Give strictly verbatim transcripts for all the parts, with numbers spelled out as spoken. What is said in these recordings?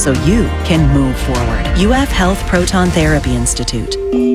so you can move forward. U F Health Proton Therapy Institute.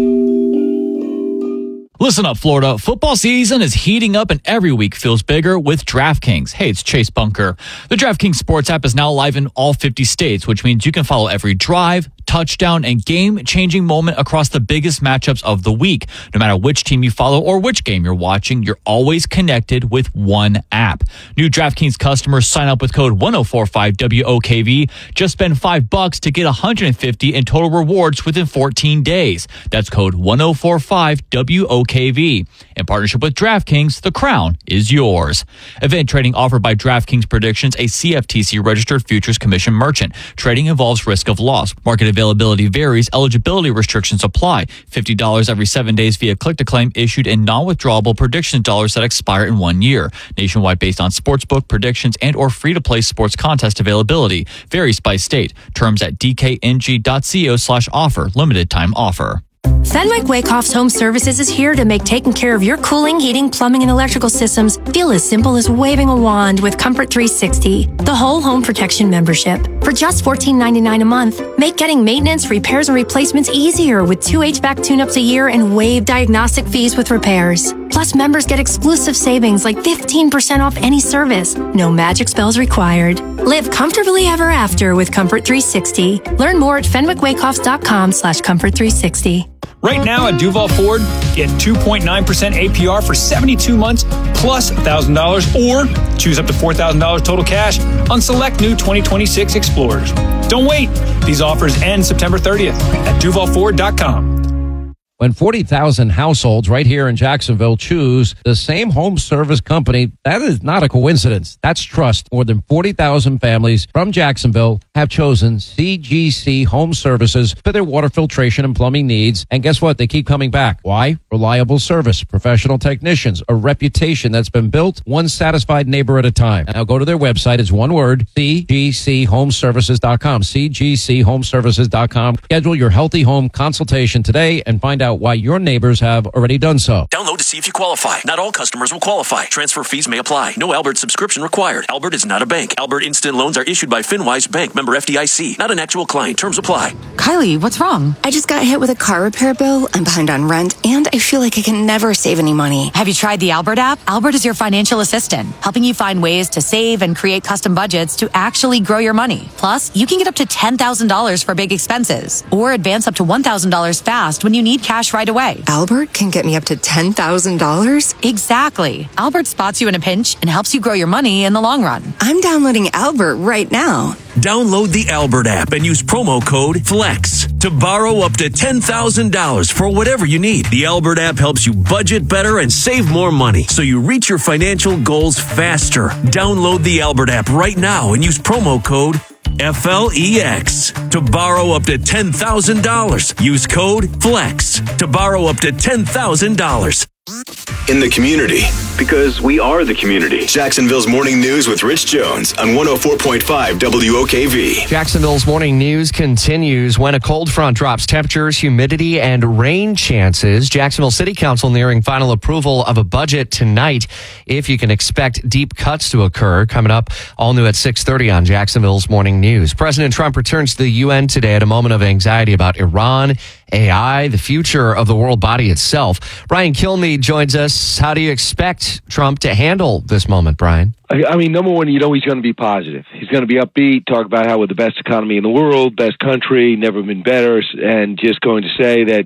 Listen up, Florida. Football season is heating up and every week feels bigger with DraftKings. Hey, it's Chase Bunker. The DraftKings Sports app is now live in all fifty states, which means you can follow every drive, touchdown, and game-changing moment across the biggest matchups of the week. No matter which team you follow or which game you're watching, you're always connected with one app. New DraftKings customers sign up with code one oh four five W O K V. Just spend five bucks to get one hundred fifty in total rewards within fourteen days. That's code one oh four five W O K V. In partnership with DraftKings, the crown is yours. Event trading offered by DraftKings Predictions, a C F T C-registered futures commission merchant. Trading involves risk of loss. Market availability varies. Eligibility restrictions apply. fifty dollars every seven days via click-to-claim issued in non-withdrawable prediction dollars that expire in one year. Nationwide based on sportsbook predictions and or free-to-play sports contest availability. Varies by state. Terms at d k n g dot co slash offer. Limited time offer. Fenwick Wakehoff's Home Services is here to make taking care of your cooling, heating, plumbing, and electrical systems feel as simple as waving a wand with Comfort three sixty, the whole home protection membership. For just fourteen ninety-nine a month, make getting maintenance, repairs, and replacements easier with two H V A C tune-ups a year and waived diagnostic fees with repairs. Plus, members get exclusive savings like fifteen percent off any service. No magic spells required. Live comfortably ever after with Comfort three sixty. Learn more at fenwickwakehoffs.com slash comfort 360. Right now at Duval Ford, get two point nine percent A P R for seventy-two months plus one thousand dollars or choose up to four thousand dollars total cash on select new twenty twenty-six Explorers. Don't wait. These offers end September thirtieth at duval ford dot com. When forty thousand households right here in Jacksonville choose the same home service company, that is not a coincidence. That's trust. More than forty thousand families from Jacksonville have chosen C G C Home Services for their water filtration and plumbing needs. And guess what? They keep coming back. Why? Reliable service, professional technicians, a reputation that's been built one satisfied neighbor at a time. Now go to their website. It's one word, c g c home services dot com, c g c home services dot com. Schedule your healthy home consultation today and find out why your neighbors have already done so. Download to see if you qualify. Not all customers will qualify. Transfer fees may apply. No Albert subscription required. Albert is not a bank. Albert Instant Loans are issued by FinWise Bank, member F D I C. Not an actual client. Terms apply. Kylie, what's wrong? I just got hit with a car repair bill. I'm behind on rent, and I feel like I can never save any money. Have you tried the Albert app? Albert is your financial assistant, helping you find ways to save and create custom budgets to actually grow your money. Plus, you can get up to ten thousand dollars for big expenses, or advance up to one thousand dollars fast when you need cash right away. Albert can get me up to ten thousand dollars? Exactly. Albert spots you in a pinch and helps you grow your money in the long run. I'm downloading Albert right now. Download the Albert app and use promo code FLEX to borrow up to ten thousand dollars for whatever you need. The Albert app helps you budget better and save more money so you reach your financial goals faster. Download the Albert app right now and use promo code F L E X to borrow up to ten thousand dollars. Use code FLEX to borrow up to ten thousand dollars. In the community, because we are the community. Jacksonville's Morning News with Rich Jones on one oh four point five W O K V. Jacksonville's Morning News continues when a cold front drops temperatures, humidity, and rain chances. Jacksonville City Council nearing final approval of a budget tonight. If you can expect deep cuts to occur, coming up all new at six thirty on Jacksonville's Morning News. President Trump returns to the U N today at a moment of anxiety about Iran, A I, the future of the world body itself. Brian Kilmeade joins us. How do you expect Trump to handle this moment, Brian? I mean, number one, you know he's going to be positive. He's going to be upbeat, talk about how we're the best economy in the world, best country, never been better, and just going to say that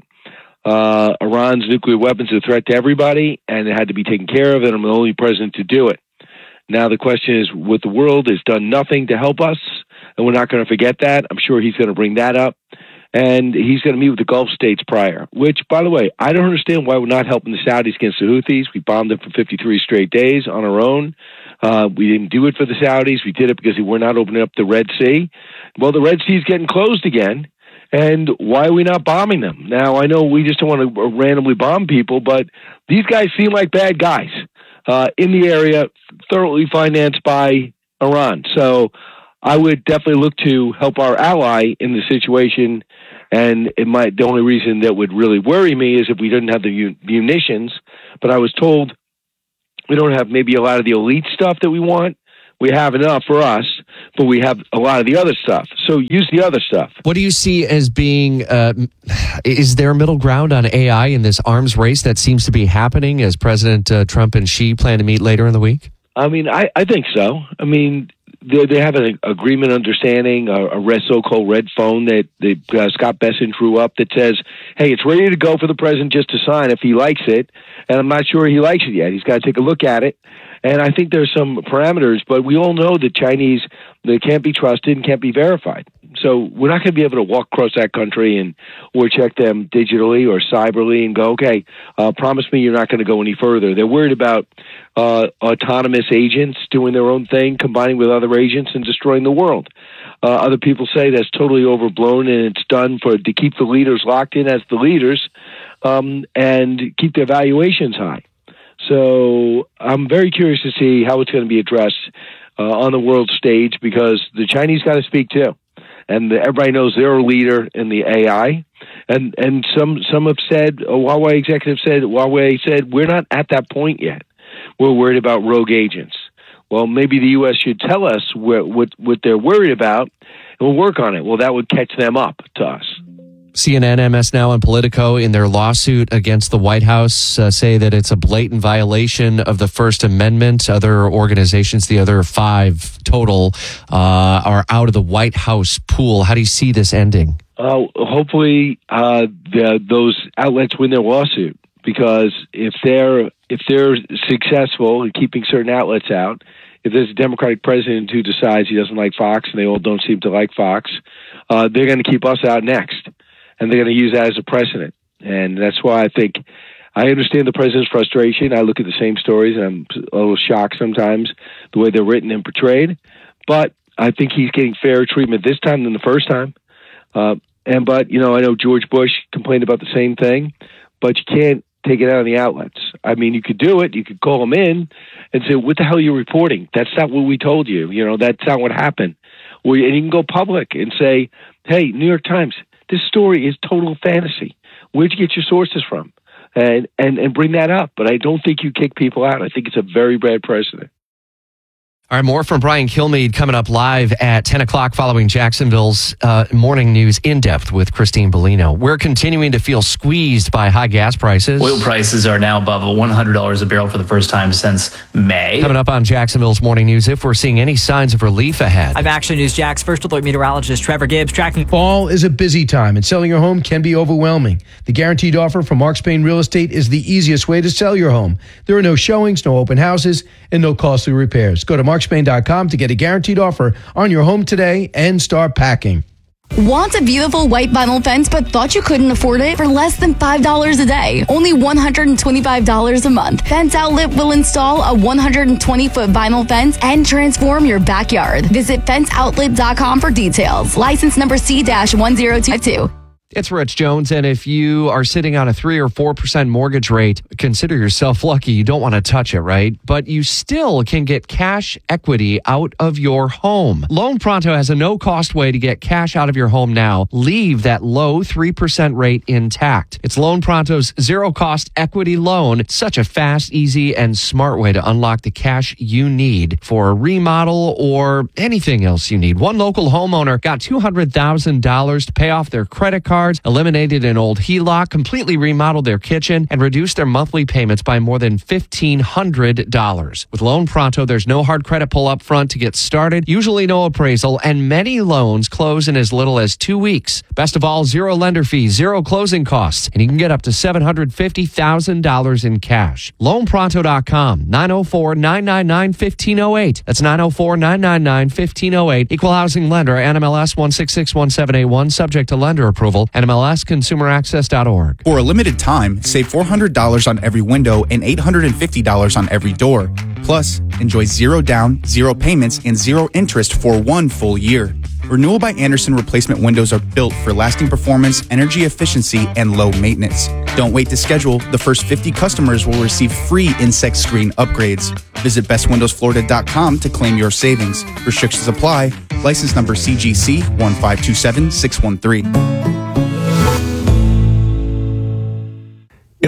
uh, Iran's nuclear weapons are a threat to everybody, and it had to be taken care of, and I'm the only president to do it. Now the question is, what the world has done nothing to help us, and we're not going to forget that. I'm sure he's going to bring that up. And he's going to meet with the Gulf states prior, which, by the way, I don't understand why we're not helping the Saudis against the Houthis. We bombed them for fifty-three straight days on our own. Uh, we didn't do it for the Saudis. We did it because we're not opening up the Red Sea. Well, the Red Sea is getting closed again. And why are we not bombing them? Now, I know we just don't want to randomly bomb people, but these guys seem like bad guys uh, in the area, thoroughly financed by Iran. So I would definitely look to help our ally in the situation. And it might, the only reason that would really worry me is if we didn't have the munitions. But I was told we don't have maybe a lot of the elite stuff that we want. We have enough for us. but we have a lot of the other stuff. So use the other stuff. What do you see as being, uh, is there middle ground on A I in this arms race that seems to be happening as President uh, Trump and Xi plan to meet later in the week? I mean, I, I think so. I mean, they, they have an agreement, understanding, a, a red, so-called red phone that, that uh, Scott Bessent drew up that says, hey, it's ready to go for the president just to sign if he likes it. And I'm not sure he likes it yet. He's got to take a look at it. And I think there's some parameters, but we all know that Chinese, they can't be trusted and can't be verified. So we're not going to be able to walk across that country and or check them digitally or cyberly and go, okay, uh, promise me you're not going to go any further. They're worried about uh, autonomous agents doing their own thing, combining with other agents and destroying the world. Uh, other people say that's totally overblown and it's done for to keep the leaders locked in as the leaders um, and keep their valuations high. So I'm very curious to see how it's going to be addressed uh, on the world stage, because the Chinese got to speak too. And everybody knows they're a leader in the A I. And and some some have said, a Huawei executive said, Huawei said, we're not at that point yet. We're worried about rogue agents. Well, maybe the U S should tell us what, what, what they're worried about, and we'll work on it. Well, that would catch them up to us. C N N, M S Now, and Politico, in their lawsuit against the White House, uh, say that it's a blatant violation of the First Amendment. Other organizations, the other five total, uh, are out of the White House pool. How do you see this ending? Uh, hopefully, uh, the, those outlets win their lawsuit, because if they're if they're successful in keeping certain outlets out, if there's a Democratic president who decides he doesn't like Fox, and they all don't seem to like Fox, uh, they're going to keep us out next. And they're going to use that as a precedent. And that's why I think I understand the president's frustration. I look at the same stories, and I'm a little shocked sometimes the way they're written and portrayed. But I think he's getting fairer treatment this time than the first time. Uh, and But, you know, I know George Bush complained about the same thing, but you can't take it out on the outlets. I mean, you could do it. You could call them in and say, what the hell are you reporting? That's not what we told you. You know, that's not what happened. Or, and you can go public and say, hey, New York Times, this story is total fantasy. Where'd you get your sources from? And, and and bring that up. But I don't think you kick people out. I think it's a very bad precedent. All right, more from Brian Kilmeade coming up live at ten o'clock following Jacksonville's uh, morning news in depth with Christine Bellino. We're continuing to feel squeezed by high gas prices. Oil prices are now above one hundred dollars a barrel for the first time since May. Coming up on Jacksonville's morning news, if we're seeing any signs of relief ahead. I'm Action News Jack's first alert meteorologist Trevor Gibbs tracking. Fall is a busy time, and selling your home can be overwhelming. The guaranteed offer from Mark Spain Real Estate is the easiest way to sell your home. There are no showings, no open houses, and no costly repairs. Go to mark spain dot com to get a guaranteed offer on your home today and start packing. Want a beautiful white vinyl fence but thought you couldn't afford it? For less than five dollars a day, only one hundred twenty-five dollars a month, Fence Outlet will install a one hundred twenty foot vinyl fence and transform your backyard. Visit fence outlet dot com for details. License number C one zero two two. It's Rich Jones, and if you are sitting on a three or four percent mortgage rate, consider yourself lucky. You don't want to touch it, right? But you still can get cash equity out of your home. Loan Pronto has a no-cost way to get cash out of your home now. Leave that low three percent rate intact. It's Loan Pronto's zero-cost equity loan. It's such a fast, easy, and smart way to unlock the cash you need for a remodel or anything else you need. One local homeowner got two hundred thousand dollars to pay off their credit card, eliminated an old H E L O C, completely remodeled their kitchen, and reduced their monthly payments by more than fifteen hundred dollars. With Loan Pronto, there's no hard credit pull up front to get started, usually no appraisal, and many loans close in as little as two weeks. Best of all, zero lender fees, zero closing costs, and you can get up to seven hundred fifty thousand dollars in cash. loan pronto dot com, nine oh four, nine nine nine, one five oh eight. That's nine oh four, nine nine nine, one five oh eight. Equal housing lender, N M L S one six six one seven eight one, subject to lender approval. N M L S consumer access dot org. For a limited time, save four hundred dollars on every window and eight hundred fifty dollars on every door. Plus, enjoy zero down, zero payments, and zero interest for one full year. Renewal by Andersen replacement windows are built for lasting performance, energy efficiency, and low maintenance. Don't wait to schedule. The first fifty customers will receive free insect screen upgrades. Visit best windows florida dot com to claim your savings. Restrictions apply. License number C G C one five two seven six one three. In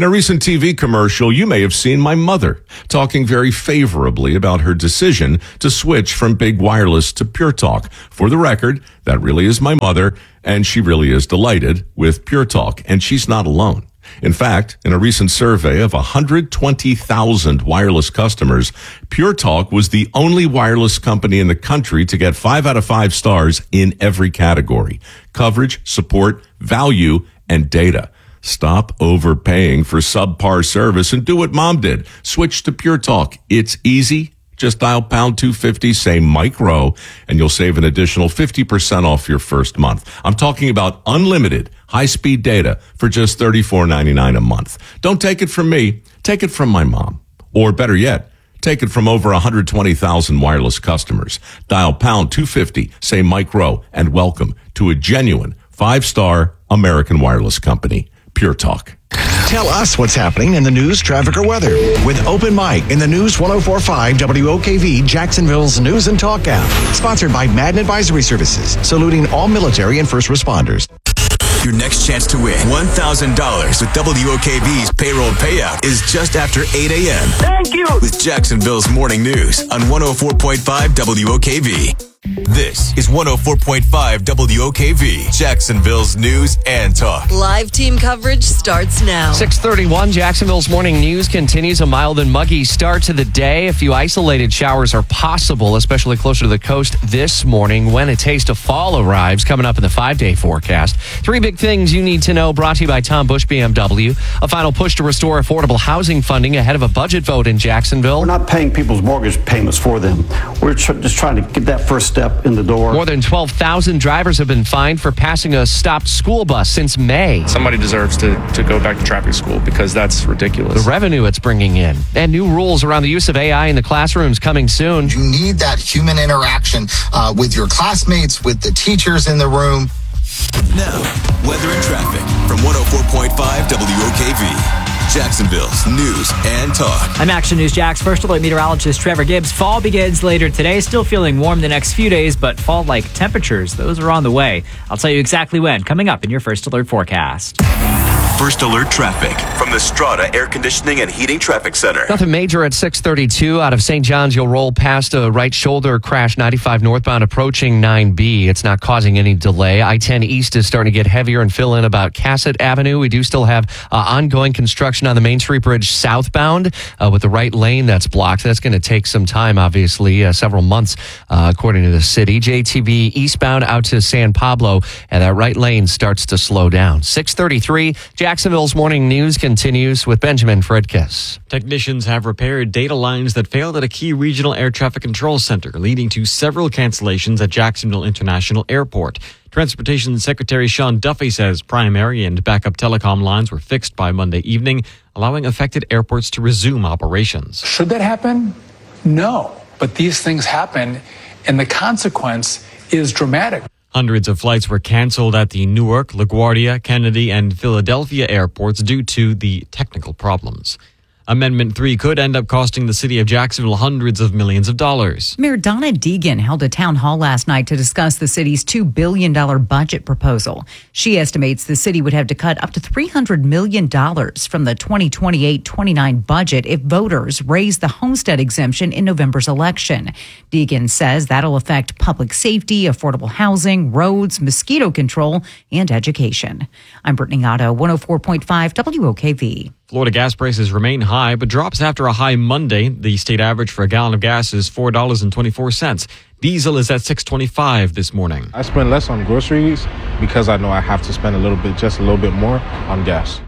In a recent T V commercial, you may have seen my mother talking very favorably about her decision to switch from big wireless to Pure Talk. For the record, that really is my mother, and she really is delighted with Pure Talk, and she's not alone. In fact, in a recent survey of one hundred twenty thousand wireless customers, Pure Talk was the only wireless company in the country to get five out of five stars in every category: coverage, support, value, and data. Stop overpaying for subpar service and do what Mom did. Switch to Pure Talk. It's easy. Just dial pound two fifty, say Mike Rowe, and you'll save an additional fifty percent off your first month. I'm talking about unlimited high-speed data for just thirty-four ninety-nine a month. Don't take it from me. Take it from my mom. Or better yet, take it from over one hundred twenty thousand wireless customers. Dial pound two fifty, say Mike Rowe, and welcome to a genuine five-star American wireless company, Pure Talk. Tell us what's happening in the news, traffic, or weather with Open Mic in the News one oh four point five W O K V, Jacksonville's News and Talk app. Sponsored by Madden Advisory Services, saluting all military and first responders. Your next chance to win one thousand dollars with W O K V's payroll payout is just after eight a.m. Thank you. With Jacksonville's Morning News on one oh four point five W O K V. This is one oh four point five W O K V, Jacksonville's News and Talk. Live team coverage starts now. six thirty-one, Jacksonville's Morning News continues. A mild and muggy start to the day. A few isolated showers are possible, especially closer to the coast this morning when a taste of fall arrives, coming up in the five-day forecast. Three big things you need to know, brought to you by Tom Bush B M W. A final push to restore affordable housing funding ahead of a budget vote in Jacksonville. We're not paying people's mortgage payments for them. We're tr- just trying to get that first step in the door. More than twelve thousand drivers have been fined for passing a stopped school bus since May. Somebody deserves to, to go back to traffic school because that's ridiculous. The revenue it's bringing in. And new rules around the use of A I in the classrooms coming soon. You need that human interaction uh, with your classmates, with the teachers in the room. Now, weather and traffic from one oh four point five W O K V. Jacksonville's News and Talk. I'm Action News Jax. First Alert meteorologist Trevor Gibbs. Fall begins later today. Still feeling warm the next few days, but fall-like temperatures, those are on the way. I'll tell you exactly when, coming up in your First Alert forecast. First Alert traffic from the Strata Air Conditioning and Heating Traffic Center. Nothing major at six thirty-two. Out of Saint John's, you'll roll past a right shoulder crash, ninety-five northbound approaching nine B. It's not causing any delay. I ten East is starting to get heavier and fill in about Cassett Avenue. We do still have uh, ongoing construction on the Main Street Bridge southbound uh, with the right lane that's blocked. That's going to take some time, obviously, uh, several months, uh, according to the city. J T B eastbound out to San Pablo, and that right lane starts to slow down. six thirty-three, Jacksonville's Morning News continues with Benjamin Fredkiss. Technicians have repaired data lines that failed at a key regional air traffic control center, leading to several cancellations at Jacksonville International Airport. Transportation Secretary Sean Duffy says primary and backup telecom lines were fixed by Monday evening, allowing affected airports to resume operations. Should that happen? No. But these things happen, and the consequence is dramatic. Hundreds of flights were canceled at the Newark, LaGuardia, Kennedy, and Philadelphia airports due to the technical problems. Amendment three could end up costing the city of Jacksonville hundreds of millions of dollars. Mayor Donna Deegan held a town hall last night to discuss the city's two billion dollars budget proposal. She estimates the city would have to cut up to three hundred million dollars from the twenty twenty-eight twenty-nine budget if voters raise the homestead exemption in November's election. Deegan says that'll affect public safety, affordable housing, roads, mosquito control, and education. I'm Brittany Otto, one oh four point five W O K V. Florida gas prices remain high, but drops after a high Monday. The state average for a gallon of gas is four dollars and twenty-four cents. Diesel is at six twenty-five this morning. I spend less on groceries because I know I have to spend a little bit, just a little bit more on gas.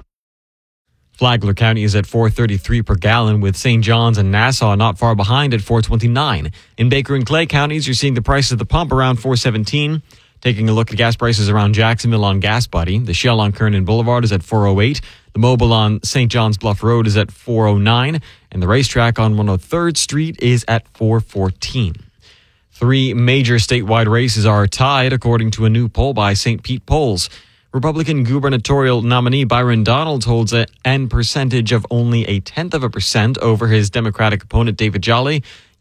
Flagler County is at four thirty-three per gallon, with Saint John's and Nassau not far behind at four twenty-nine. In Baker and Clay counties, you're seeing the price at the pump around four seventeen. Taking a look at gas prices around Jacksonville on Gas Buddy, the Shell on Kernan Boulevard is at four oh eight. The Mobil on Saint John's Bluff Road is at four oh nine, and the Racetrack on one oh third Street is at four fourteen. Three major statewide races are tied, according to a new poll by Saint Pete Polls. Republican gubernatorial nominee Byron Donalds holds an percentage of only a tenth of a percent over his Democratic opponent David Jolly.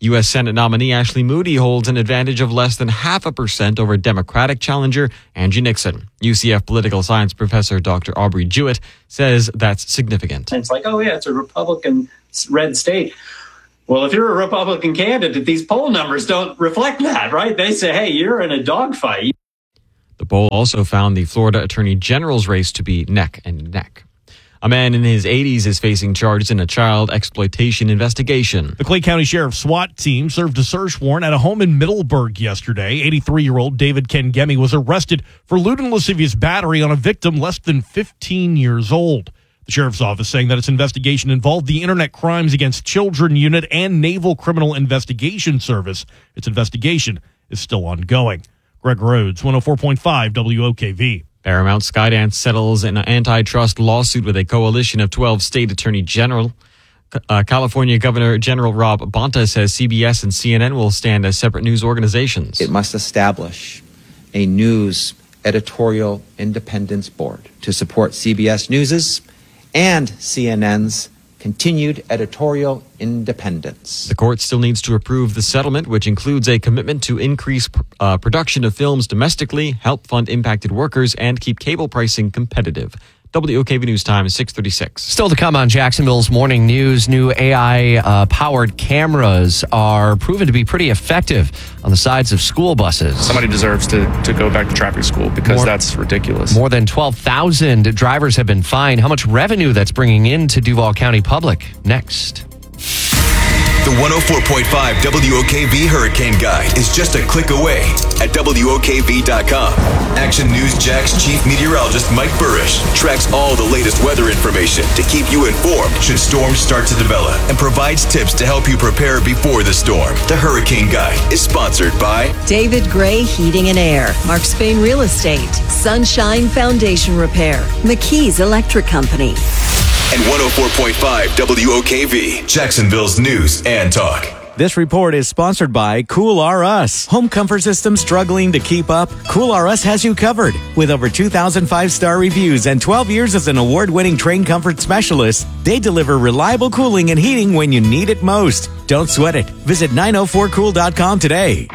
U S Senate nominee Ashley Moody holds an advantage of less than half a percent over Democratic challenger Angie Nixon. U C F political science professor Doctor Aubrey Jewett says that's significant. It's like, oh yeah, it's a Republican red state. Well, if you're a Republican candidate, these poll numbers don't reflect that, right? They say, hey, you're in a dogfight. The poll also found the Florida Attorney General's race to be neck and neck. A man in his eighties is facing charges in a child exploitation investigation. The Clay County Sheriff's SWAT team served a search warrant at a home in Middleburg yesterday. eighty-three-year-old David Kengemi was arrested for lewd and lascivious battery on a victim less than fifteen years old. The sheriff's office saying that its investigation involved the Internet Crimes Against Children Unit and Naval Criminal Investigation Service. Its investigation is still ongoing. Greg Rhodes, one oh four point five W O K V. Paramount Skydance settles an antitrust lawsuit with a coalition of twelve state attorney general. Uh, California Governor General Rob Bonta says C B S and C N N will stand as separate news organizations. It must establish a news editorial independence board to support C B S News's and C N N's continued editorial independence. The court still needs to approve the settlement, which includes a commitment to increase uh, production of films domestically, help fund impacted workers, and keep cable pricing competitive. W O K V News Time, six thirty-six. Still to come on Jacksonville's Morning News, new A I-powered uh, cameras are proven to be pretty effective on the sides of school buses. Somebody deserves to, to go back to traffic school because more, that's ridiculous. More than twelve thousand drivers have been fined. How much revenue that's bringing into Duval County Public? Next. The one oh four point five W O K V Hurricane Guide is just a click away at W O K V dot com. Action News Jack's chief meteorologist Mike Burrish tracks all the latest weather information to keep you informed should storms start to develop and provides tips to help you prepare before the storm. The Hurricane Guide is sponsored by David Gray Heating and Air, Mark Spain Real Estate, Sunshine Foundation Repair, McKee's Electric Company. And one oh four point five W O K V, Jacksonville's news and talk. This report is sponsored by Cool R Us. Home comfort systems struggling to keep up? Cool R Us has you covered. With over two thousand five-star reviews and twelve years as an award-winning trained comfort specialist, they deliver reliable cooling and heating when you need it most. Don't sweat it. Visit nine oh four cool dot com today.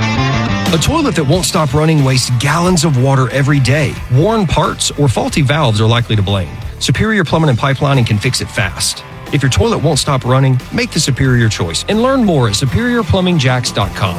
A toilet that won't stop running wastes gallons of water every day. Worn parts or faulty valves are likely to blame. Superior Plumbing and Pipelining can fix it fast. If your toilet won't stop running, make the Superior choice and learn more at superior plumbing jacks dot com.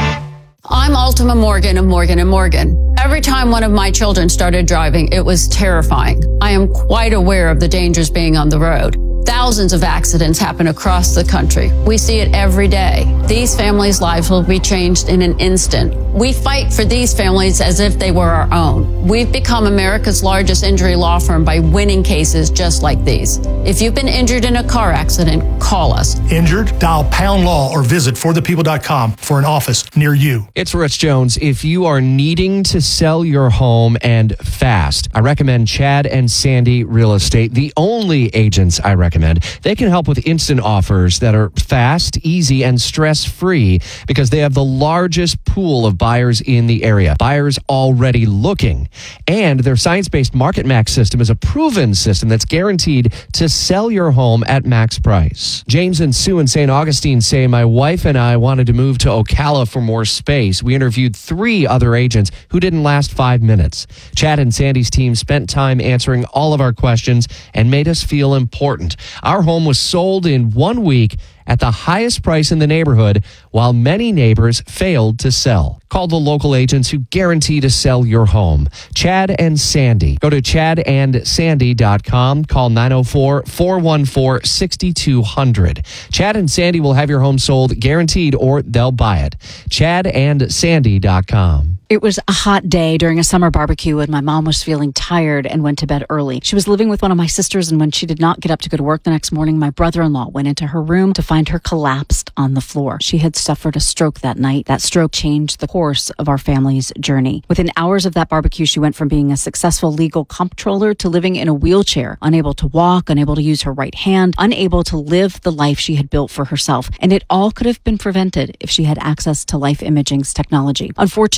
I'm Ultima Morgan of Morgan and Morgan. Every time one of my children started driving, it was terrifying. I am quite aware of the dangers being on the road. Thousands of accidents happen across the country. We see it every day. These families' lives will be changed in an instant. We fight for these families as if they were our own. We've become America's largest injury law firm by winning cases just like these. If you've been injured in a car accident, call us. Injured? Dial pound law or visit for the people dot com for an office near you. It's Rich Jones. If you are needing to sell your home and fast, I recommend Chad and Sandy Real Estate, the only agents I recommend. They can help with instant offers that are fast, easy, and stress-free because they have the largest pool of buyers in the area. Buyers already looking. And their science-based Market Max system is a proven system that's guaranteed to sell your home at max price. James and Sue in Saint Augustine say, my wife and I wanted to move to Ocala for more space. We interviewed three other agents who didn't last five minutes. Chad and Sandy's team spent time answering all of our questions and made us feel important. Our home was sold in one week at the highest price in the neighborhood, while many neighbors failed to sell. Call the local agents who guarantee to sell your home. Chad and Sandy. Go to chad and sandy dot com. Call nine oh four, four one four, six two zero zero. Chad and Sandy will have your home sold guaranteed or they'll buy it. chad and sandy dot com. It was a hot day during a summer barbecue and my mom was feeling tired and went to bed early. She was living with one of my sisters, and when she did not get up to go to work the next morning, my brother-in-law went into her room to find her collapsed on the floor. She had suffered a stroke that night. That stroke changed the course of our family's journey. Within hours of that barbecue, she went from being a successful legal comptroller to living in a wheelchair, unable to walk, unable to use her right hand, unable to live the life she had built for herself. And it all could have been prevented if she had access to Life Imaging's technology. Unfortunately,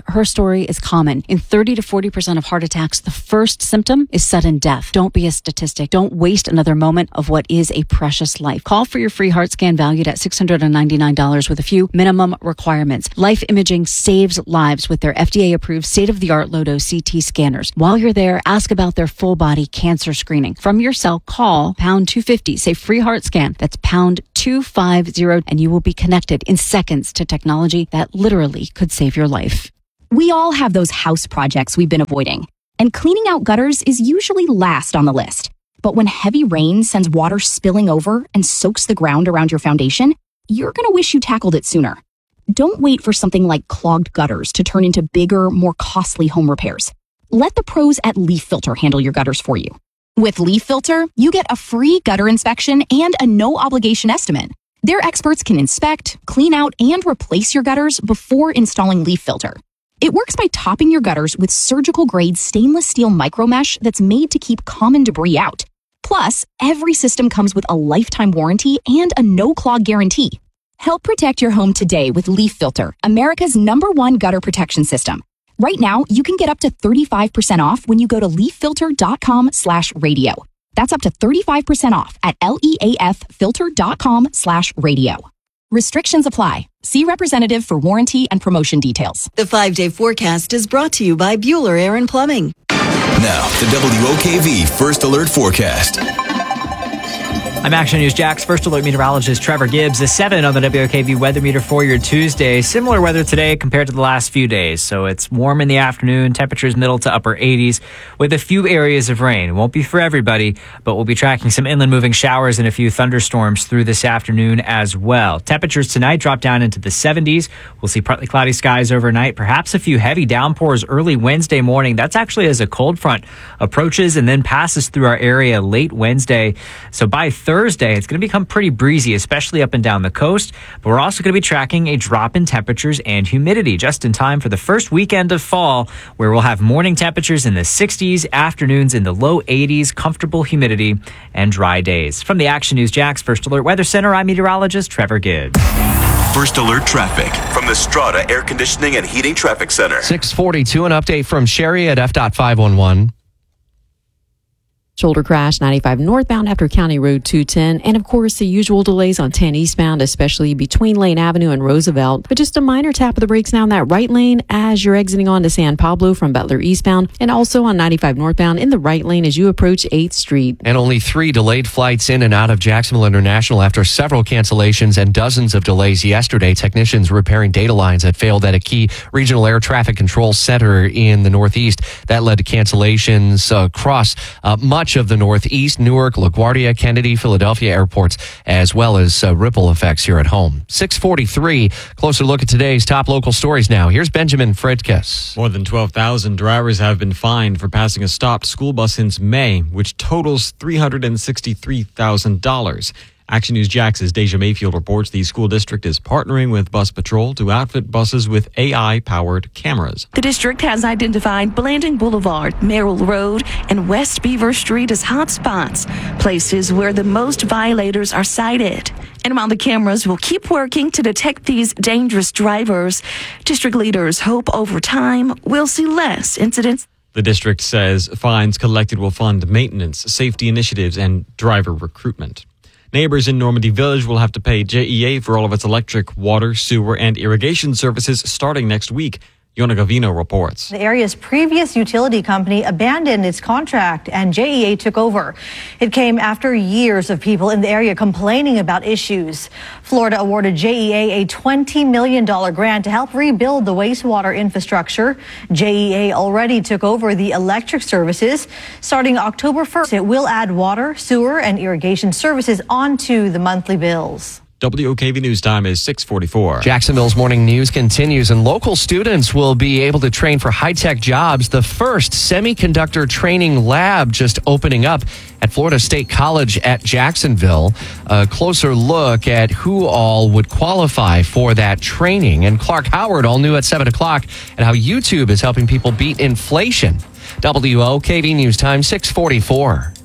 her story is common. In thirty to forty percent of heart attacks, the first symptom is sudden death. Don't be a statistic. Don't waste another moment of what is a precious life. Call for your free heart scan valued at six hundred ninety-nine dollars with a few minimum requirements. Life Imaging saves lives with their F D A-approved state-of-the-art low-dose C T scanners. While you're there, ask about their full-body cancer screening. From your cell, call pound two fifty. Say free heart scan. That's pound two fifty, and you will be connected in seconds to technology that literally could save your life. We all have those house projects we've been avoiding, and cleaning out gutters is usually last on the list. But when heavy rain sends water spilling over and soaks the ground around your foundation, you're going to wish you tackled it sooner. Don't wait for something like clogged gutters to turn into bigger, more costly home repairs. Let the pros at Leaf Filter handle your gutters for you. With Leaf Filter, you get a free gutter inspection and a no-obligation estimate. Their experts can inspect, clean out, and replace your gutters before installing Leaf Filter. It works by topping your gutters with surgical-grade stainless steel micromesh that's made to keep common debris out. Plus, every system comes with a lifetime warranty and a no-clog guarantee. Help protect your home today with Leaf Filter, America's number one gutter protection system. Right now, you can get up to thirty-five percent off when you go to leaffilter.com slash radio. That's up to thirty-five percent off at leaffilter.com slash radio. Restrictions apply. See representative for warranty and promotion details. The five-day forecast is brought to you by Bueller Air and Plumbing. Now, the W O K V First Alert Forecast. I'm Action News Jack's First Alert meteorologist Trevor Gibbs. The seven on the W O K V weather meter for your Tuesday. Similar weather today compared to the last few days. So it's warm in the afternoon, temperatures middle to upper eighties with a few areas of rain. It won't be for everybody, but we'll be tracking some inland moving showers and a few thunderstorms through this afternoon as well. Temperatures tonight drop down into the seventies. We'll see partly cloudy skies overnight, perhaps a few heavy downpours early Wednesday morning. That's actually as a cold front approaches and then passes through our area late Wednesday. So by Thursday, it's going to become pretty breezy, especially up and down the coast. But we're also going to be tracking a drop in temperatures and humidity just in time for the first weekend of fall, where we'll have morning temperatures in the sixties, afternoons in the low eighties, comfortable humidity, and dry days. From the Action News Jack's First Alert Weather Center, I'm meteorologist Trevor Gibbs. First Alert Traffic from the Strata Air Conditioning and Heating Traffic Center. six forty-two, an update from Sherry at F five one one. Shoulder crash ninety-five northbound after County Road two ten. And of course, the usual delays on ten eastbound, especially between Lane Avenue and Roosevelt. But just a minor tap of the brakes now in that right lane as you're exiting onto San Pablo from Butler eastbound. And also on ninety-five northbound in the right lane as you approach eighth Street. And only three delayed flights in and out of Jacksonville International after several cancellations and dozens of delays yesterday. Technicians repairing data lines that failed at a key regional air traffic control center in the Northeast. That led to cancellations across uh, much of the Northeast, Newark, LaGuardia, Kennedy, Philadelphia airports, as well as uh, ripple effects here at home. six forty-three, closer look at today's top local stories now. Here's Benjamin Fredkes. More than twelve thousand drivers have been fined for passing a stopped school bus since May, which totals three hundred sixty-three thousand dollars. Action News Jax's Deja Mayfield reports the school district is partnering with Bus Patrol to outfit buses with A I-powered cameras. The district has identified Blanding Boulevard, Merrill Road, and West Beaver Street as hot spots, places where the most violators are cited. And while the cameras will keep working to detect these dangerous drivers, district leaders hope over time we'll see less incidents. The district says fines collected will fund maintenance, safety initiatives, and driver recruitment. Neighbors in Normandy Village will have to pay J E A for all of its electric, water, sewer, and irrigation services starting next week. Yona Gavino reports. The area's previous utility company abandoned its contract and J E A took over. It came after years of people in the area complaining about issues. Florida awarded J E A a twenty million dollars grant to help rebuild the wastewater infrastructure. J E A already took over the electric services. Starting October first, it will add water, sewer, and irrigation services onto the monthly bills. W O K V News time is six forty-four. Jacksonville's morning news continues, and local students will be able to train for high-tech jobs. The first semiconductor training lab just opening up at Florida State College at Jacksonville. A closer look at who all would qualify for that training. And Clark Howard, all new at seven o'clock, and how YouTube is helping people beat inflation. W O K V News time, six forty-four.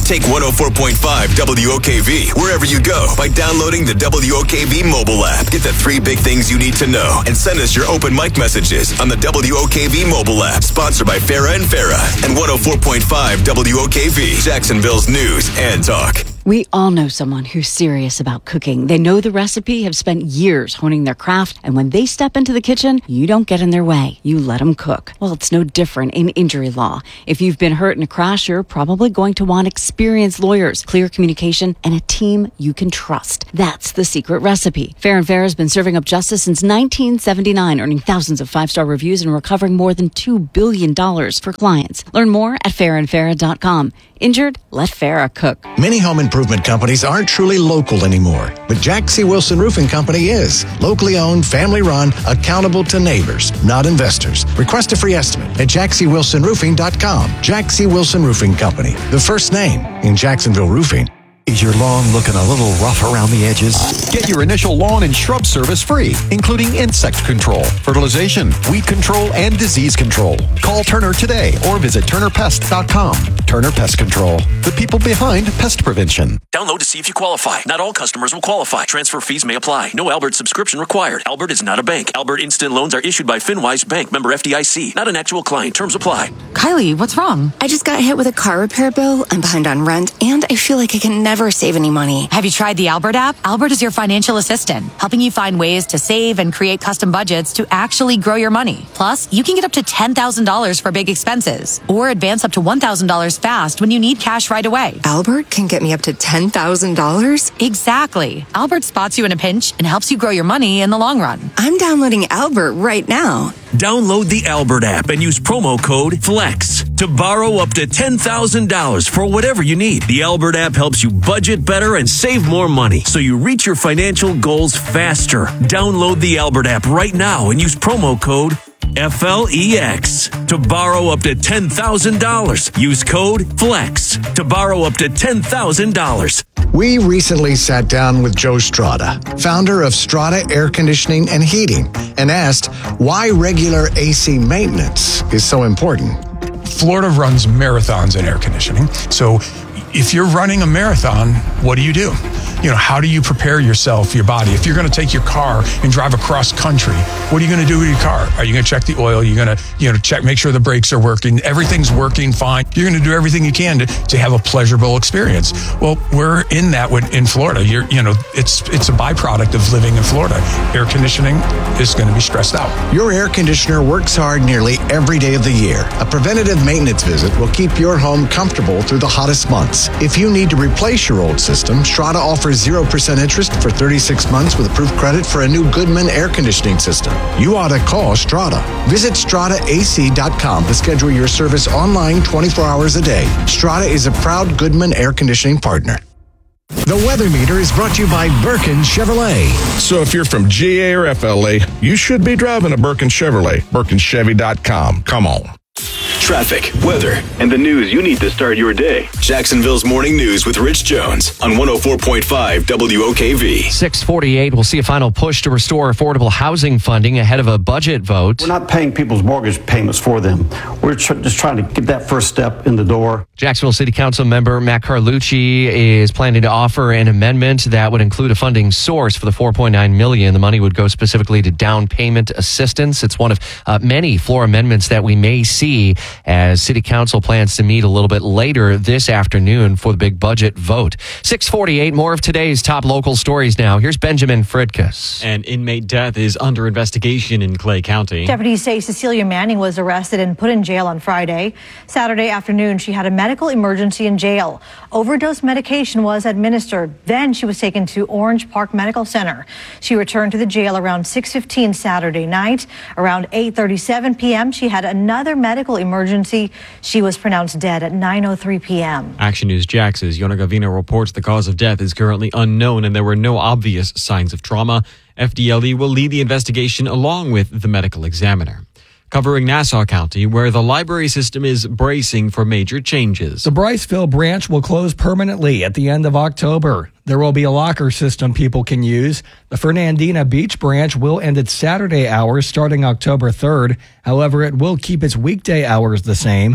Take one oh four point five W O K V wherever you go by downloading the W O K V mobile app. Get the three big things you need to know and send us your open mic messages on the W O K V mobile app. Sponsored by Farah and Farah and one oh four point five W O K V, Jacksonville's news and talk. We all know someone who's serious about cooking. They know the recipe, have spent years honing their craft, and when they step into the kitchen, you don't get in their way. You let them cook. Well, it's no different in injury law. If you've been hurt in a crash, you're probably going to want experienced lawyers, clear communication, and a team you can trust. That's the secret recipe. Fair and Fair has been serving up justice since nineteen seventy-nine, earning thousands of five-star reviews and recovering more than two billion dollars for clients. Learn more at fair and farah dot com. Injured? Let Farah cook. Many home improvement companies aren't truly local anymore, but Jack C. Wilson Roofing Company is. Locally owned, family run, accountable to neighbors, not investors. Request a free estimate at jack c wilson roofing dot com. Jack C. Wilson Roofing Company, the first name in Jacksonville roofing. Is your lawn looking a little rough around the edges? Get your initial lawn and shrub service free, including insect control, fertilization, weed control, and disease control. Call Turner today or visit turner pest dot com. Turner Pest Control, the people behind pest prevention. Download to see if you qualify. Not all customers will qualify. Transfer fees may apply. No Albert subscription required. Albert is not a bank. Albert Instant Loans are issued by FinWise Bank, member F D I C. Not an actual client. Terms apply. Kylie, what's wrong? I just got hit with a car repair bill. I'm behind on rent, and I feel like I can never save any money. Have you tried the Albert app? Albert is your financial assistant, helping you find ways to save and create custom budgets to actually grow your money. Plus, you can get up to ten thousand dollars for big expenses or advance up to one thousand dollars fast when you need cash right away. Albert can get me up to ten thousand dollars? Exactly. Albert spots you in a pinch and helps you grow your money in the long run. I'm downloading Albert right now. Download the Albert app and use promo code FLEX to borrow up to ten thousand dollars for whatever you need. The Albert app helps you budget better and save more money so you reach your financial goals faster. Download the Albert app right now and use promo code F L E X to borrow up to ten thousand dollars. Use code FLEX to borrow up to ten thousand dollars. We recently sat down with Joe Strada, founder of Strada Air Conditioning and Heating, and asked why regular A C maintenance is so important. Florida runs marathons in air conditioning. So if you're running a marathon, what do you do? You know, how do you prepare yourself, your body? If you're going to take your car and drive across country, what are you going to do with your car? Are you going to check the oil? You're going to, you know, check, make sure the brakes are working. Everything's working fine. You're going to do everything you can to, to have a pleasurable experience. Well, we're in that with, in Florida. You're, you know, it's it's a byproduct of living in Florida. Air conditioning is going to be stressed out. Your air conditioner works hard nearly every day of the year. A preventative maintenance visit will keep your home comfortable through the hottest months. If you need to replace your old system, Strada offers zero percent interest for thirty-six months with approved credit for a new Goodman air conditioning system. You ought to call Strada. Visit strada a c dot com to schedule your service online twenty-four hours a day. Strada is a proud Goodman air conditioning partner. The Weather Meter is brought to you by Birkin Chevrolet. So if you're from G A or F L A, you should be driving a Birkin Chevrolet. Birkin Chevy dot com. Come on. Traffic, weather, and the news you need to start your day. Jacksonville's Morning News with Rich Jones on one oh four point five W O K V. six forty-eight, we'll see a final push to restore affordable housing funding ahead of a budget vote. We're not paying people's mortgage payments for them. We're tr- just trying to get that first step in the door. Jacksonville City Council member Matt Carlucci is planning to offer an amendment that would include a funding source for the four point nine million dollars. The money would go specifically to down payment assistance. It's one of uh, many floor amendments that we may see as City Council plans to meet a little bit later this afternoon for the big budget vote. six forty-eight, more of today's top local stories now. Here's Benjamin Fridkus. An inmate death is under investigation in Clay County. Deputies say Cecilia Manning was arrested and put in jail on Friday. Saturday afternoon, she had a medical emergency in jail. Overdose medication was administered. Then she was taken to Orange Park Medical Center. She returned to the jail around six fifteen Saturday night. Around eight thirty-seven p.m., she had another medical emergency. She was pronounced dead at nine oh three p.m. Action News Jax's Yona Gavino reports the cause of death is currently unknown and there were no obvious signs of trauma. F D L E will lead the investigation along with the medical examiner. Covering Nassau County, where the library system is bracing for major changes. The Bryceville branch will close permanently at the end of October. There will be a locker system people can use. The Fernandina Beach branch will end its Saturday hours starting October third. However, it will keep its weekday hours the same.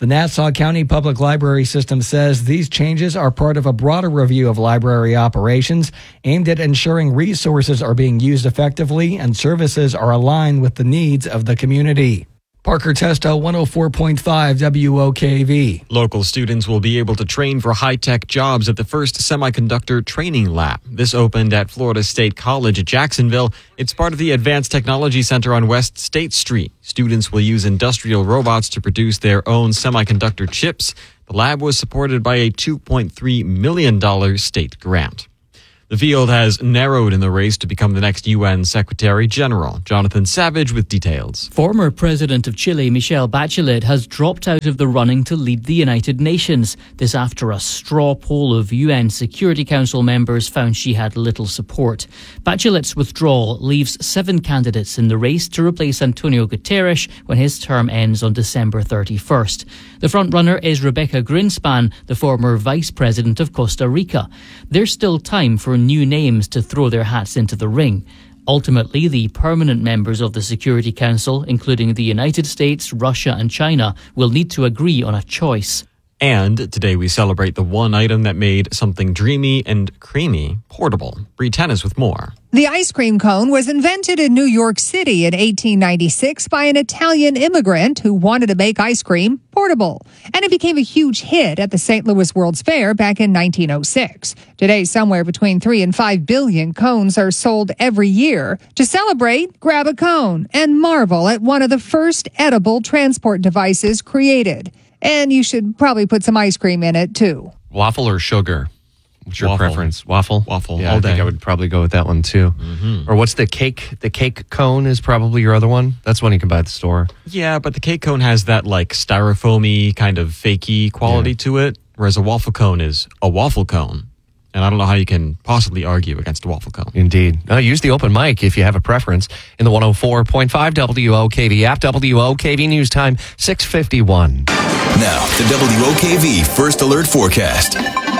The Nassau County Public Library System says these changes are part of a broader review of library operations aimed at ensuring resources are being used effectively and services are aligned with the needs of the community. Parker Testo, one oh four point five W O K V. Local students will be able to train for high-tech jobs at the first semiconductor training lab. This opened at Florida State College at Jacksonville. It's part of the Advanced Technology Center on West State Street. Students will use industrial robots to produce their own semiconductor chips. The lab was supported by a two point three million dollars state grant. The field has narrowed in the race to become the next U N Secretary General. Jonathan Savage with details. Former President of Chile, Michelle Bachelet, has dropped out of the running to lead the United Nations. This after a straw poll of U N Security Council members found she had little support. Bachelet's withdrawal leaves seven candidates in the race to replace Antonio Guterres when his term ends on December thirty-first. The frontrunner is Rebecca Greenspan, the former Vice President of Costa Rica. There's still time for new names to throw their hats into the ring. Ultimately, the permanent members of the Security Council, including the United States, Russia and China, will need to agree on a choice. And today we celebrate the one item that made something dreamy and creamy portable. Bree Tennis with more. The ice cream cone was invented in New York City in eighteen ninety-six by an Italian immigrant who wanted to make ice cream portable. And it became a huge hit at the Saint Louis World's Fair back in nineteen oh six. Today, somewhere between three and five billion cones are sold every year. To celebrate, grab a cone and marvel at one of the first edible transport devices created. And you should probably put some ice cream in it, too. Waffle or sugar? What's your Waffle. preference? Waffle? Waffle. Yeah, all I think day. I would probably go with that one, too. Mm-hmm. Or what's the cake? The cake cone is probably your other one? That's one you can buy at the store. Yeah, but the cake cone has that like styrofoamy kind of fakey quality Yeah. to it, whereas a waffle cone is a waffle cone. And I don't know how you can possibly argue against a waffle cone. Indeed. Uh, use the open mic if you have a preference in the one oh four point five W O K V app. W O K V News Time, six fifty-one. Now, the W O K V First Alert Forecast.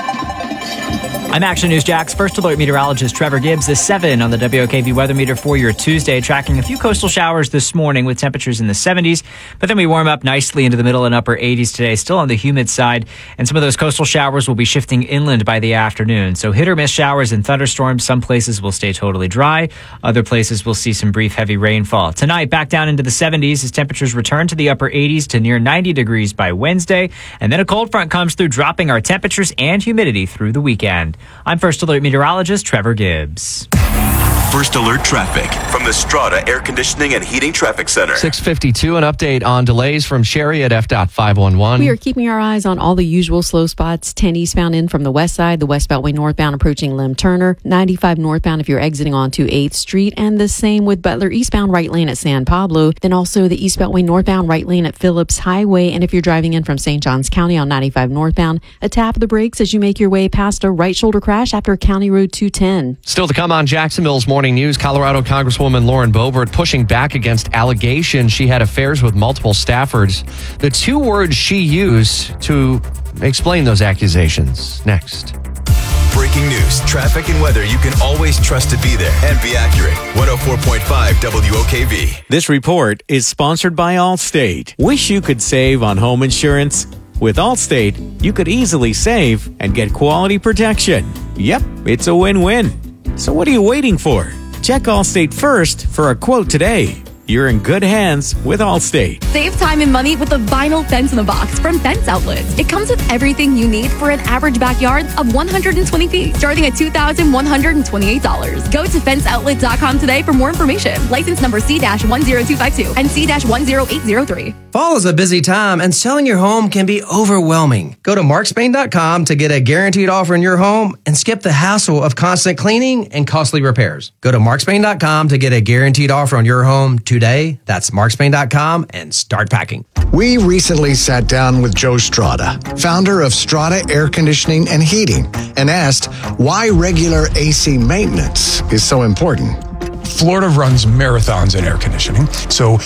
I'm Action News Jack's First Alert meteorologist Trevor Gibbs. The seven on the W O K V weather meter for your Tuesday, tracking a few coastal showers this morning with temperatures in the seventies. But then we warm up nicely into the middle and upper eighties today, still on the humid side. And some of those coastal showers will be shifting inland by the afternoon. So hit or miss showers and thunderstorms. Some places will stay totally dry. Other places will see some brief heavy rainfall. Tonight, back down into the seventies as temperatures return to the upper eighties to near ninety degrees by Wednesday. And then a cold front comes through, dropping our temperatures and humidity through the weekend. I'm First Alert meteorologist Trevor Gibbs. First Alert traffic from the Strata Air Conditioning and Heating Traffic Center. six fifty-two, an update on delays from Sherry at F five one one. We are keeping our eyes on all the usual slow spots. ten eastbound in from the west side, the West Beltway northbound approaching Lim Turner, ninety-five northbound if you're exiting onto eighth Street, and the same with Butler eastbound right lane at San Pablo. Then also the East Beltway northbound right lane at Phillips Highway, and if you're driving in from Saint Johns County on ninety-five northbound, a tap of the brakes as you make your way past a right shoulder crash after County Road two ten. Still to come on Jacksonville's Morning News, Colorado Congresswoman Lauren Boebert pushing back against allegations she had affairs with multiple staffers. The two words she used to explain those accusations. Next. Breaking news, traffic, and weather you can always trust to be there and be accurate. one oh four point five W O K V. This report is sponsored by Allstate. Wish you could save on home insurance? With Allstate, you could easily save and get quality protection. Yep, it's a win-win. So what are you waiting for? Check Allstate first for a quote today. You're in good hands with Allstate. Save time and money with the vinyl fence in a box from Fence Outlets. It comes with everything you need for an average backyard of one hundred twenty feet, starting at two thousand one hundred twenty-eight dollars. Go to fence outlet dot com today for more information. License number C one zero two five two and C one zero eight zero three. Fall is a busy time, and selling your home can be overwhelming. Go to mark spain dot com to get a guaranteed offer in your home and skip the hassle of constant cleaning and costly repairs. Go to mark spain dot com to get a guaranteed offer on your home today. That's mark spain dot com and start packing. We recently sat down with Joe Strada, founder of Strada Air Conditioning and Heating, and asked why regular A C maintenance is so important. Florida runs marathons in air conditioning, so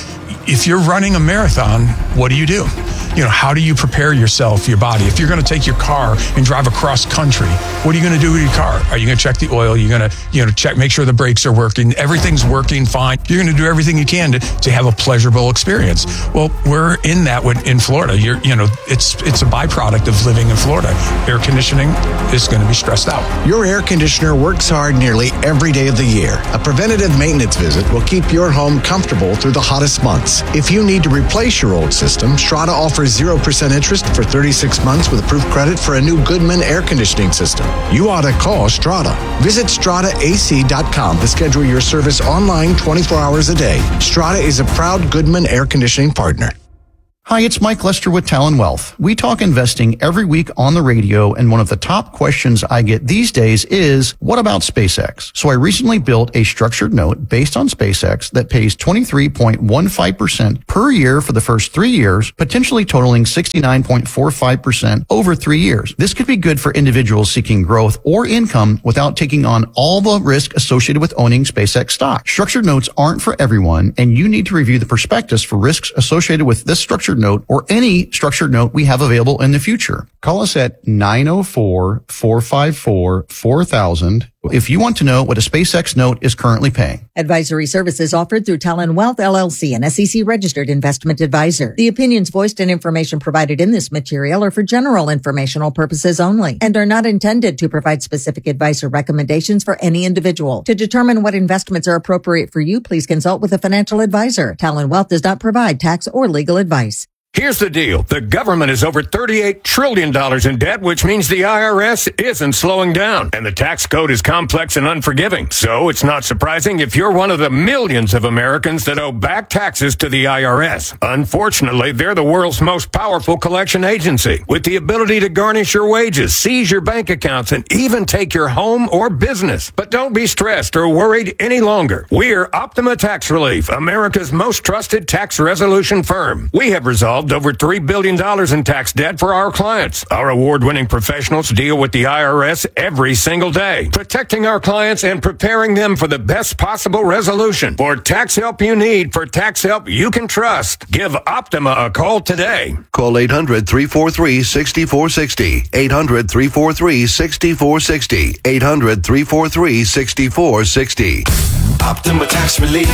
if you're running a marathon, what do you do? You know, how do you prepare yourself, your body? If you're going to take your car and drive across country, what are you going to do with your car? Are you going to check the oil? You're going to, you know, check, make sure the brakes are working. Everything's working fine. You're going to do everything you can to, to have a pleasurable experience. Well, we're in that with, in Florida. You're, you know, it's it's a byproduct of living in Florida. Air conditioning is going to be stressed out. Your air conditioner works hard nearly every day of the year. A preventative maintenance visit will keep your home comfortable through the hottest months. If you need to replace your old system, Strata offers zero percent interest for thirty-six months with approved credit for a new Goodman air conditioning system. You ought to call Strata. Visit strata a c dot com to schedule your service online twenty-four hours a day. Strata is a proud Goodman air conditioning partner. Hi, it's Mike Lester with Talon Wealth. We talk investing every week on the radio, and one of the top questions I get these days is, what about SpaceX? So I recently built a structured note based on SpaceX that pays twenty-three point one five percent per year for the first three years, potentially totaling sixty-nine point four five percent over three years. This could be good for individuals seeking growth or income without taking on all the risk associated with owning SpaceX stock. Structured notes aren't for everyone, and you need to review the prospectus for risks associated with this structured note or any structured note we have available in the future. Call us at nine oh four, four five four, four thousand if you want to know what a SpaceX note is currently paying. Advisory services offered through Talon Wealth, L L C, an S E C-registered investment advisor. The opinions voiced and information provided in this material are for general informational purposes only and are not intended to provide specific advice or recommendations for any individual. To determine what investments are appropriate for you, please consult with a financial advisor. Talon Wealth does not provide tax or legal advice. Here's the deal. The government is over thirty-eight trillion dollars in debt, which means the I R S isn't slowing down. And the tax code is complex and unforgiving. So it's not surprising if you're one of the millions of Americans that owe back taxes to the I R S. Unfortunately, they're the world's most powerful collection agency, with the ability to garnish your wages, seize your bank accounts, and even take your home or business. But don't be stressed or worried any longer. We're Optima Tax Relief, America's most trusted tax resolution firm. We have resolved over three billion dollars in tax debt for our clients. Our award-winning professionals deal with the I R S every single day, protecting our clients and preparing them for the best possible resolution. For tax help you need, for tax help you can trust, give Optima a call today. Call eight hundred, three four three, six four six zero. eight hundred, three four three, six four six zero. eight hundred, three four three, six four six zero. Optima Tax Relief.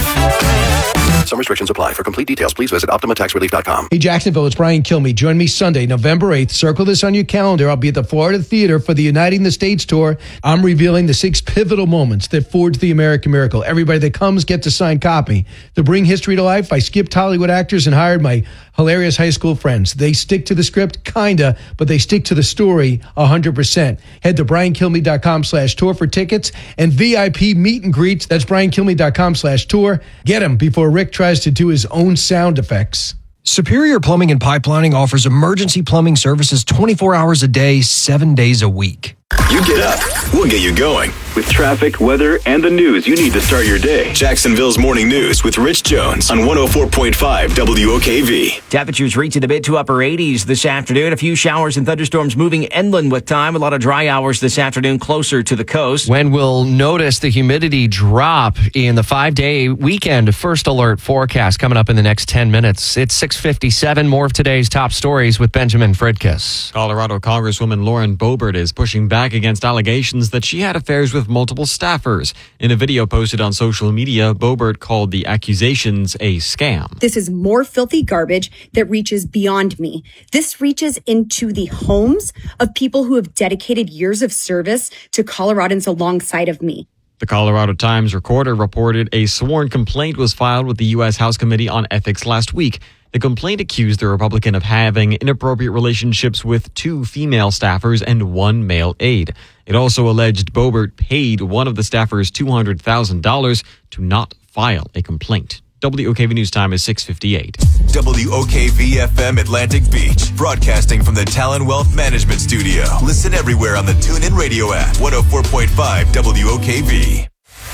Some restrictions apply. For complete details, please visit optima tax relief dot com. Hey, Jacksonville, it's Brian Kilmeade. Join me Sunday, November eighth. Circle this on your calendar. I'll be at the Florida Theater for the Uniting the States tour. I'm revealing the six pivotal moments that forged the American miracle. Everybody that comes gets a signed copy. To bring history to life, I skipped Hollywood actors and hired my hilarious high school friends. They stick to the script, kinda, but they stick to the story one hundred percent. Head to brian kilmeade dot com slash tour for tickets and V I P meet and greets. That's brian kilmeade dot com slash tour. Get them before Rick tries to do his own sound effects. Superior Plumbing and Pipelining offers emergency plumbing services twenty-four hours a day, seven days a week. You get up, we'll get you going. With traffic, weather, and the news you need to start your day. Jacksonville's Morning News with Rich Jones on one oh four point five W O K V. Temperatures reaching the mid to upper eighties this afternoon. A few showers and thunderstorms moving inland with time. A lot of dry hours this afternoon closer to the coast. When we'll notice the humidity drop in the five-day weekend first alert forecast coming up in the next ten minutes. It's six fifty-seven. More of today's top stories with Benjamin Fridkiss. Colorado Congresswoman Lauren Boebert is pushing back against allegations that she had affairs with multiple staffers. In a video posted on social media, Boebert called the accusations a scam. This is more filthy garbage that reaches beyond me. This reaches into the homes of people who have dedicated years of service to Coloradans alongside of me. The Colorado Times Recorder reported a sworn complaint was filed with the U S House Committee on Ethics last week. The complaint accused the Republican of having inappropriate relationships with two female staffers and one male aide. It also alleged Boebert paid one of the staffers two hundred thousand dollars to not file a complaint. W O K V News Time is six fifty-eight. W O K V F M Atlantic Beach, broadcasting from the Talon Wealth Management Studio. Listen everywhere on the TuneIn Radio app. one oh four point five W O K V.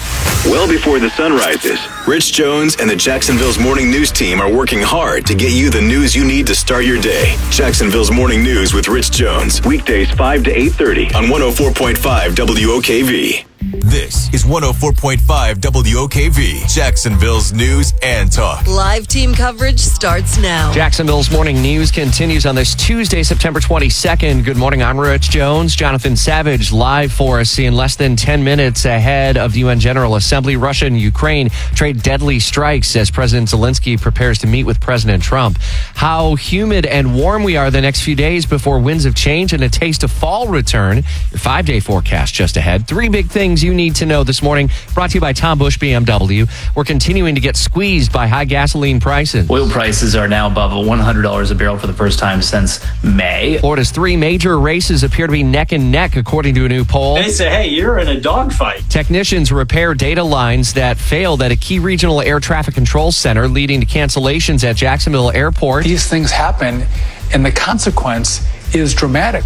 Well before the sun rises, Rich Jones and the Jacksonville's Morning News team are working hard to get you the news you need to start your day. Jacksonville's Morning News with Rich Jones. Weekdays five to eight thirty on one oh four point five W O K V. This is one oh four point five W O K V, Jacksonville's news and talk. Live team coverage starts now. Jacksonville's morning news continues on this Tuesday, September twenty-second. Good morning, I'm Rich Jones. Jonathan Savage live for us in less than ten minutes ahead of the U N General Assembly. Russia and Ukraine trade deadly strikes as President Zelensky prepares to meet with President Trump. How humid and warm we are the next few days before winds of change and a taste of fall return. Your five-day forecast just ahead. Three big things you need to know this morning. Brought to you by Tom Bush B M W. We're continuing to get squeezed by high gasoline prices. Oil prices are now above one hundred dollars a barrel for the first time since May. Florida's three major races appear to be neck and neck, according to a new poll. They say, hey, you're in a dogfight. Technicians repair data lines that failed at a key regional air traffic control center, leading to cancellations at Jacksonville Airport. These things happen, and the consequence is dramatic.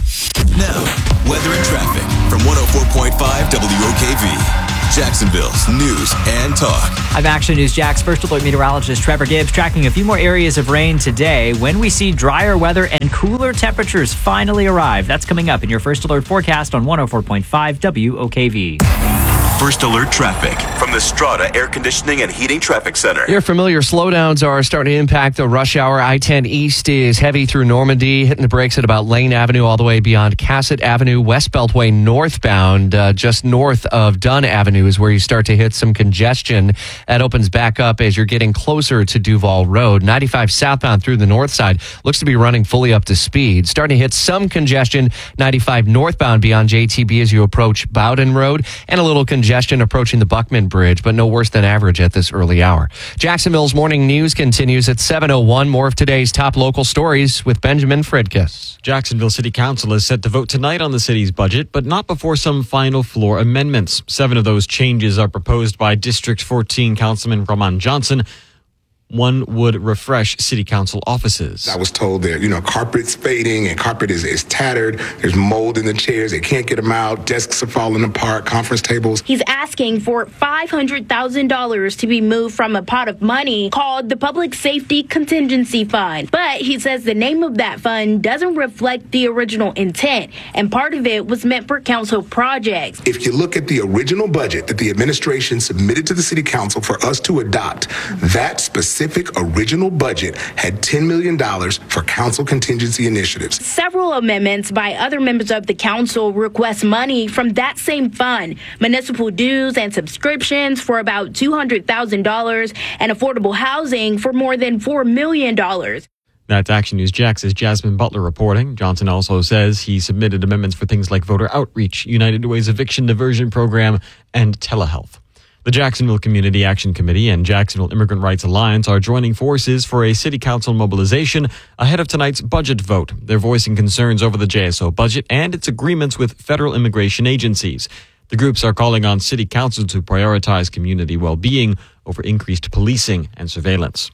Now, weather and traffic from one oh four point five W O K V, Jacksonville's news and talk. I'm Action News Jax First Alert meteorologist Trevor Gibbs tracking a few more areas of rain today when we see drier weather and cooler temperatures finally arrive. That's coming up in your First Alert forecast on one oh four point five W O K V. First Alert traffic from the Strata Air Conditioning and Heating Traffic Center. Your familiar slowdowns are starting to impact the rush hour. I ten East is heavy through Normandy, hitting the brakes at about Lane Avenue all the way beyond Cassett Avenue. West Beltway northbound, uh, just north of Dunn Avenue is where you start to hit some congestion. That opens back up as you're getting closer to Duval Road. ninety-five southbound through the north side looks to be running fully up to speed. Starting to hit some congestion. ninety-five northbound beyond J T B as you approach Bowden Road, and a little congestion approaching the Buckman Bridge, but no worse than average at this early hour. Jacksonville's morning news continues at seven oh one. More of today's top local stories with Benjamin Fredkis. Jacksonville City Council is set to vote tonight on the city's budget, but not before some final floor amendments. Seven of those changes are proposed by District fourteen Councilman Roman Johnson. One would refresh city council offices. I was told that, you know, carpet's fading and carpet is, is tattered. There's mold in the chairs. They can't get them out. Desks are falling apart, conference tables. He's asking for five hundred thousand dollars to be moved from a pot of money called the Public Safety Contingency Fund. But he says the name of that fund doesn't reflect the original intent, and part of it was meant for council projects. If you look at the original budget that the administration submitted to the city council for us to adopt, that specific Specific original budget had ten million dollars for council contingency initiatives. Several amendments by other members of the council request money from that same fund, municipal dues and subscriptions for about two hundred thousand dollars, and affordable housing for more than four million dollars. That's Action News Jax's Jasmine Butler reporting. Johnson also says he submitted amendments for things like voter outreach, United Way's eviction diversion program, and telehealth. The Jacksonville Community Action Committee and Jacksonville Immigrant Rights Alliance are joining forces for a city council mobilization ahead of tonight's budget vote. They're voicing concerns over the J S O budget and its agreements with federal immigration agencies. The groups are calling on city council to prioritize community well-being over increased policing and surveillance.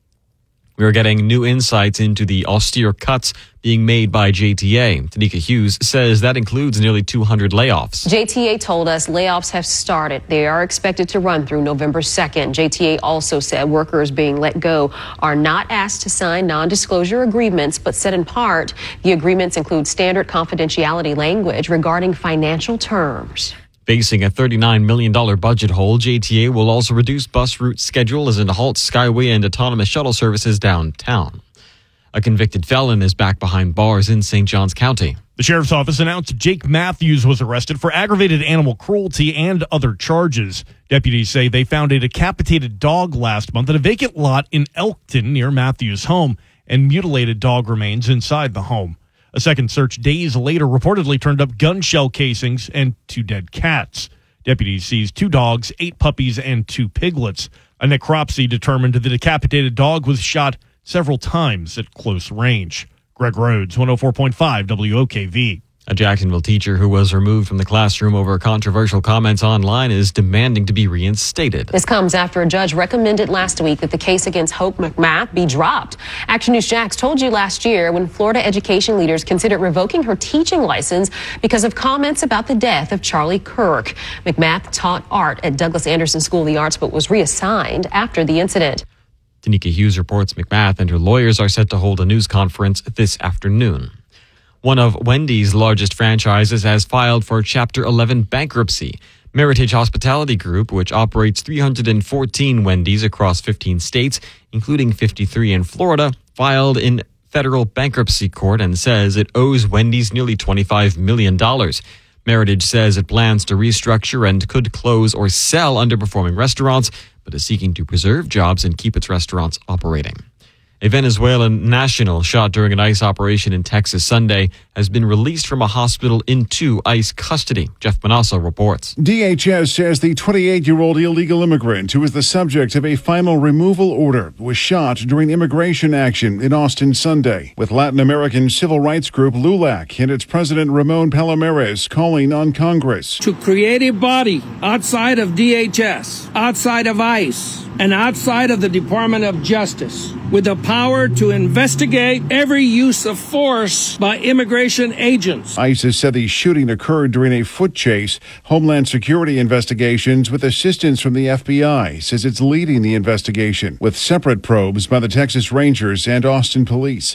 We are getting new insights into the austere cuts being made by J T A. Tanika Hughes says that includes nearly two hundred layoffs. J T A told us layoffs have started. They are expected to run through November second. J T A also said workers being let go are not asked to sign non-disclosure agreements, but said in part the agreements include standard confidentiality language regarding financial terms. Facing a thirty-nine million dollars budget hole, J T A will also reduce bus route schedules and halt Skyway and autonomous shuttle services downtown. A convicted felon is back behind bars in Saint Johns County. The sheriff's office announced Jake Matthews was arrested for aggravated animal cruelty and other charges. Deputies say they found a decapitated dog last month at a vacant lot in Elkton near Matthews' home and mutilated dog remains inside the home. A second search days later reportedly turned up gun shell casings and two dead cats. Deputies seized two dogs, eight puppies, and two piglets. A necropsy determined the decapitated dog was shot several times at close range. Greg Rhodes, one oh four point five W O K V. A Jacksonville teacher who was removed from the classroom over controversial comments online is demanding to be reinstated. This comes after a judge recommended last week that the case against Hope McMath be dropped. Action News Jax told you last year when Florida education leaders considered revoking her teaching license because of comments about the death of Charlie Kirk. McMath taught art at Douglas Anderson School of the Arts but was reassigned after the incident. Tanika Hughes reports McMath and her lawyers are set to hold a news conference this afternoon. One of Wendy's largest franchises has filed for Chapter eleven bankruptcy. Meritage Hospitality Group, which operates three hundred fourteen Wendy's across fifteen states, including fifty-three in Florida, filed in federal bankruptcy court and says it owes Wendy's nearly twenty-five million dollars. Meritage says it plans to restructure and could close or sell underperforming restaurants, but is seeking to preserve jobs and keep its restaurants operating. A Venezuelan national shot during an ICE operation in Texas Sunday has been released from a hospital into ICE custody. Jeff Manasso reports. D H S says the twenty-eight-year-old illegal immigrant who was the subject of a final removal order was shot during immigration action in Austin Sunday, with Latin American civil rights group LULAC and its president Ramon Palomares calling on Congress to create a body outside of D H S, outside of ICE, and outside of the Department of Justice, with the power to investigate every use of force by immigration agents. ICE has said the shooting occurred during a foot chase. Homeland Security investigations with assistance from the F B I says it's leading the investigation, with separate probes by the Texas Rangers and Austin Police.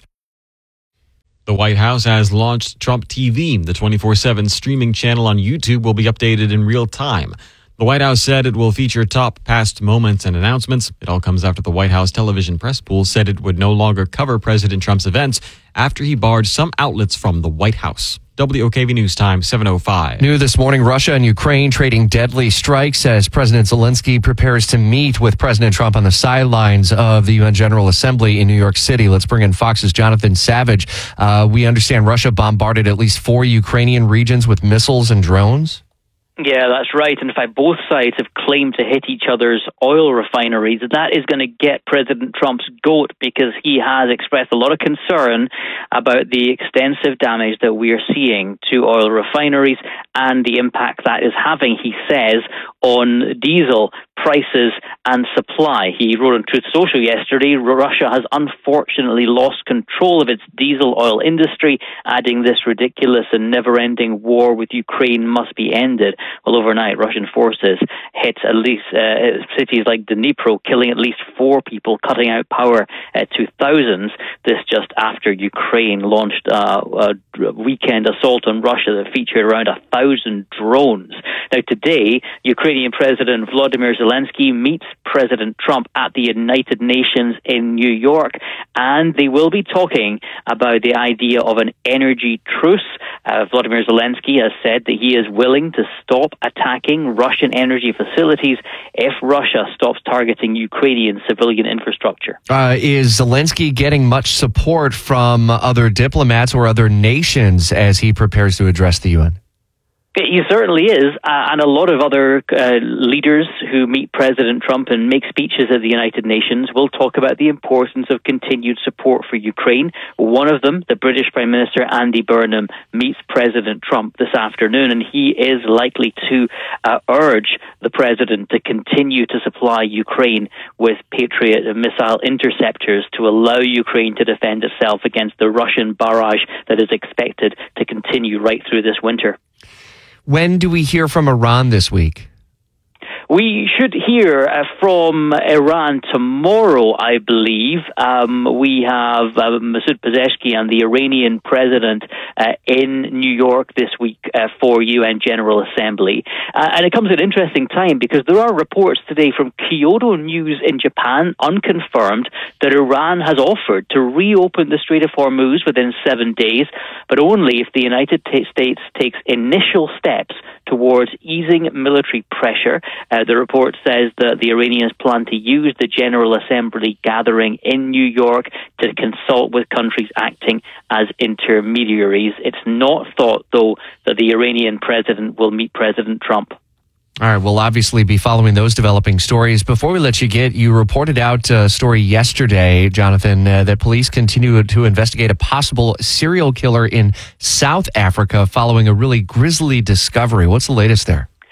The White House has launched Trump T V. The twenty-four seven streaming channel on YouTube will be updated in real time. The White House said it will feature top past moments and announcements. It all comes after the White House television press pool said it would no longer cover President Trump's events after he barred some outlets from the White House. W O K V News Time, seven oh five. New this morning, Russia and Ukraine trading deadly strikes as President Zelensky prepares to meet with President Trump on the sidelines of the U N General Assembly in New York City. Let's bring in Fox's Jonathan Savage. Uh, we understand Russia bombarded at least four Ukrainian regions with missiles and drones. Yeah, that's right. In fact, both sides have claimed to hit each other's oil refineries. That is going to get President Trump's goat because he has expressed a lot of concern about the extensive damage that we are seeing to oil refineries and the impact that is having, he says, on diesel prices and supply. He wrote on Truth Social yesterday, Russia has unfortunately lost control of its diesel oil industry, adding this ridiculous and never-ending war with Ukraine must be ended. Well, overnight, Russian forces hit at least uh, cities like Dnipro, killing at least four people, cutting out power uh, to thousands. This just after Ukraine launched uh, a weekend assault on Russia that featured around a thousand drones. Now, today, Ukrainian President Volodymyr Zelensky meets President Trump at the United Nations in New York, and they will be talking about the idea of an energy truce. Uh, Volodymyr Zelensky has said that he is willing to stop attacking Russian energy facilities if Russia stops targeting Ukrainian civilian infrastructure. Uh, is Zelensky getting much support from other diplomats or other nations as he prepares to address the U N? He certainly is, uh, and a lot of other uh, leaders who meet President Trump and make speeches at the United Nations will talk about the importance of continued support for Ukraine. One of them, the British Prime Minister Andy Burnham, meets President Trump this afternoon, and he is likely to uh, urge the president to continue to supply Ukraine with Patriot missile interceptors to allow Ukraine to defend itself against the Russian barrage that is expected to continue right through this winter. When do we hear from Iran this week? We should hear uh, from Iran tomorrow, I believe. Um, we have uh, Masoud Pezeshkian, the Iranian president, uh, in New York this week uh, for U N General Assembly. Uh, and it comes at an interesting time because there are reports today from Kyodo News in Japan, unconfirmed, that Iran has offered to reopen the Strait of Hormuz within seven days, but only if the United States takes initial steps towards easing military pressure. Uh, the report says that the Iranians plan to use the General Assembly gathering in New York to consult with countries acting as intermediaries. It's not thought, though, that the Iranian president will meet President Trump. All right, we'll obviously be following those developing stories. Before we let you get, you reported out a story yesterday, Jonathan, uh, that police continue to investigate a possible serial killer in South Africa following a really grisly discovery. What's the latest there?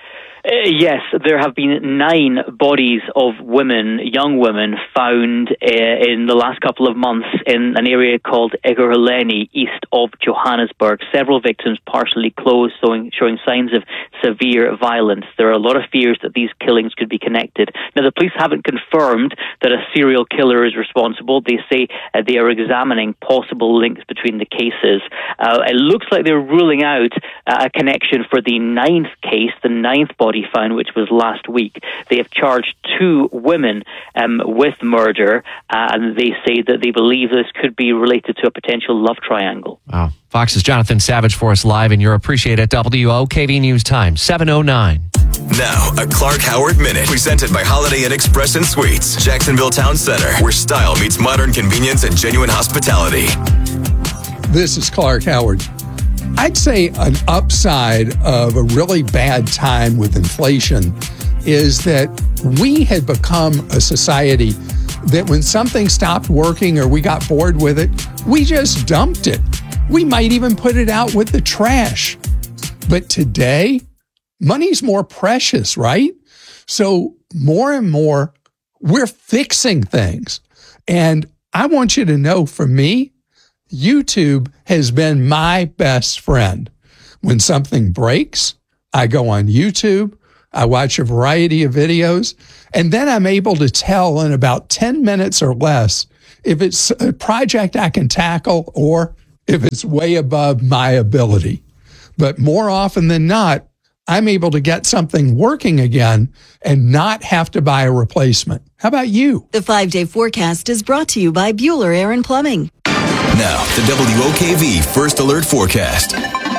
Uh, yes, there have been nine bodies of women, young women, found uh, in the last couple of months in an area called Ekurhuleni, east of Johannesburg. Several victims partially clothed, showing, showing signs of severe violence. There are a lot of fears that these killings could be connected. Now, the police haven't confirmed that a serial killer is responsible. They say uh, they are examining possible links between the cases. Uh, it looks like they're ruling out uh, a connection for the ninth case, the ninth body found, which was last week. They have charged two women um, with murder, uh, and they say that they believe this could be related to a potential love triangle. Wow. Fox's Jonathan Savage for us live in your appreciated W O K V News Time, seven oh nine. Now, a Clark Howard Minute, presented by Holiday Inn Express and Suites, Jacksonville Town Center, where style meets modern convenience and genuine hospitality. This is Clark Howard. I'd say an upside of a really bad time with inflation is that we had become a society that when something stopped working or we got bored with it, we just dumped it. We might even put it out with the trash. But today, money's more precious, right? So more and more, we're fixing things. And I want you to know, for me, YouTube has been my best friend. When something breaks, I go on YouTube, I watch a variety of videos, and then I'm able to tell in about ten minutes or less if it's a project I can tackle or if it's way above my ability. But more often than not, I'm able to get something working again and not have to buy a replacement. How about you? The five-day forecast is brought to you by Bueller Air and Plumbing. Now, the W O K V First Alert Forecast.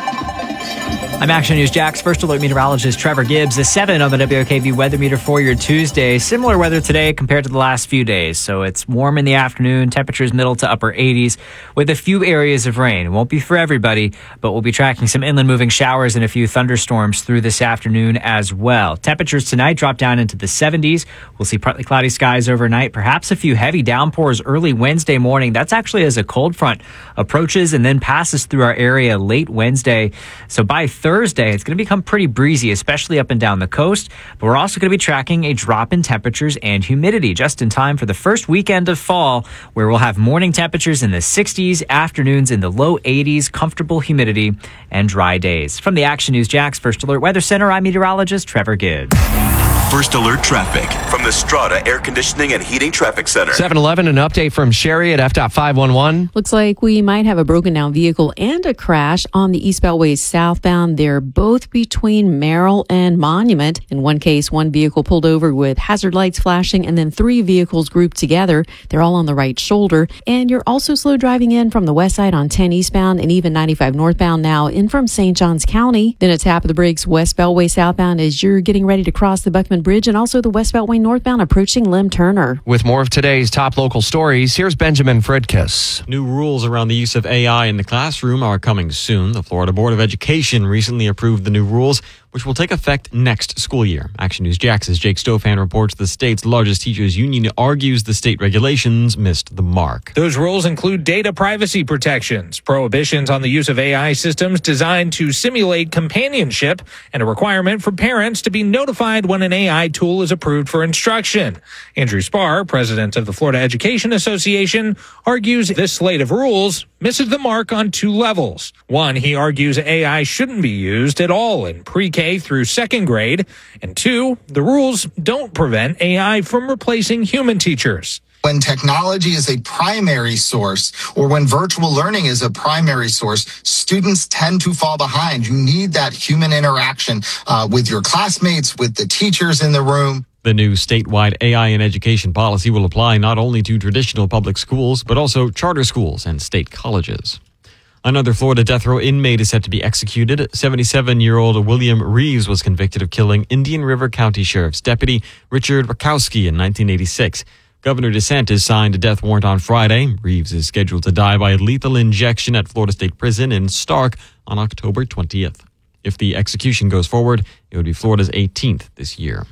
I'm Action News Jack's First Alert meteorologist Trevor Gibbs. The seven on the W O K V weather meter for your Tuesday. Similar weather today compared to the last few days. So it's warm in the afternoon, temperatures middle to upper eighties with a few areas of rain. It won't be for everybody, but we'll be tracking some inland moving showers and a few thunderstorms through this afternoon as well. Temperatures tonight drop down into the seventies. We'll see partly cloudy skies overnight, perhaps a few heavy downpours early Wednesday morning. That's actually as a cold front approaches and then passes through our area late Wednesday. So by Thursday, it's going to become pretty breezy, especially up and down the coast. But we're also going to be tracking a drop in temperatures and humidity just in time for the first weekend of fall, where we'll have morning temperatures in the sixties, afternoons in the low eighties, comfortable humidity, and dry days. From the Action News Jack's First Alert Weather Center, I'm meteorologist Trevor Gibbs. First Alert Traffic from the Strata Air Conditioning and Heating Traffic Center. seven eleven, an update from Sherry at F five one one. Looks like we might have a broken down vehicle and a crash on the East Beltway southbound. They're both between Merrill and Monument. In one case, one vehicle pulled over with hazard lights flashing and then three vehicles grouped together. They're all on the right shoulder. And you're also slow driving in from the west side on ten eastbound and even ninety-five northbound now in from Saint Johns County. Then a tap of the brakes West Beltway southbound as you're getting ready to cross the Buckman Bridge, and also the West Beltway northbound approaching Lim Turner. With more of today's top local stories, here's Benjamin Fridkiss. New rules around the use of A I in the classroom are coming soon. The Florida Board of Education recently approved the new rules, which will take effect next school year. Action News Jax's Jake Stofan reports the state's largest teachers union argues the state regulations missed the mark. Those rules include data privacy protections, prohibitions on the use of A I systems designed to simulate companionship, and a requirement for parents to be notified when an A I tool is approved for instruction. Andrew Spar, president of the Florida Education Association, argues this slate of rules misses the mark on two levels. One, he argues A I shouldn't be used at all in pre-K through second grade. And two, the rules don't prevent A I from replacing human teachers. When technology is a primary source, or when virtual learning is a primary source, students tend to fall behind. You need that human interaction uh, with your classmates, with the teachers in the room. The new statewide A I in education policy will apply not only to traditional public schools, but also charter schools and state colleges. Another Florida death row inmate is set to be executed. seventy-seven-year-old William Reeves was convicted of killing Indian River County Sheriff's Deputy Richard Rakowski in nineteen eighty-six. Governor DeSantis signed a death warrant on Friday. Reeves is scheduled to die by lethal injection at Florida State Prison in Stark on October twentieth. If the execution goes forward, it would be Florida's eighteenth this year.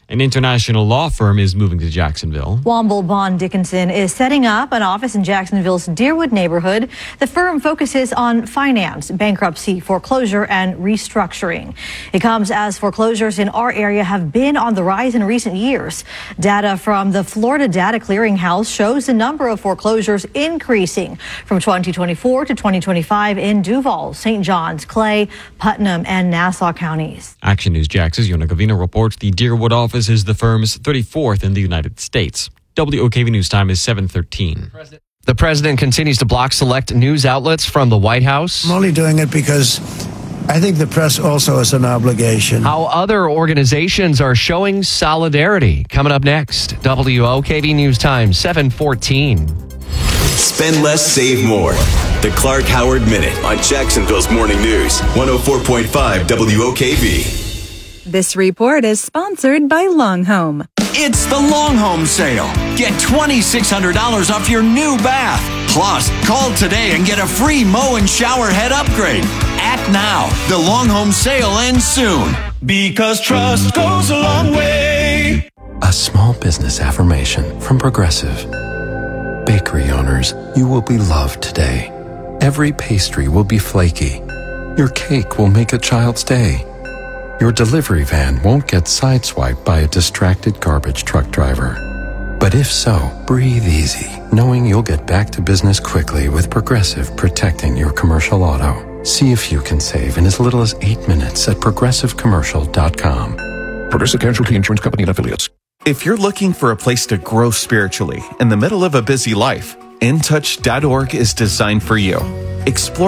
An international law firm is moving to Jacksonville. Womble Bond Dickinson is setting up an office in Jacksonville's Deerwood neighborhood. The firm focuses on finance, bankruptcy, foreclosure, and restructuring. It comes as foreclosures in our area have been on the rise in recent years. Data from the Florida Data Clearinghouse shows the number of foreclosures increasing from twenty twenty-four to twenty twenty-five in Duval, Saint Johns, Clay, Putnam, and Nassau counties. Action News Jax's Yona Gavina reports the Deerwood office is the firm's thirty-fourth in the United States. W O K V News Time is seven thirteen. The president continues to block select news outlets from the White House. I'm only doing it because I think the press also has an obligation. How other organizations are showing solidarity. Coming up next, W O K V News Time, seven fourteen. Spend less, save more. The Clark Howard Minute on Jacksonville's Morning News, one oh four point five W O K V. This report is sponsored by Long Home. It's the Long Home Sale. Get twenty-six hundred dollars off your new bath. Plus, call today and get a free mow and shower head upgrade. Act now. The Long Home Sale ends soon. Because trust goes a long way. A small business affirmation from Progressive. Bakery owners, you will be loved today. Every pastry will be flaky. Your cake will make a child's day. Your delivery van won't get sideswiped by a distracted garbage truck driver. But if so, breathe easy, knowing you'll get back to business quickly with Progressive protecting your commercial auto. See if you can save in as little as eight minutes at progressive commercial dot com. Progressive Casualty Insurance Company and Affiliates. If you're looking for a place to grow spiritually in the middle of a busy life, in touch dot org is designed for you. Explore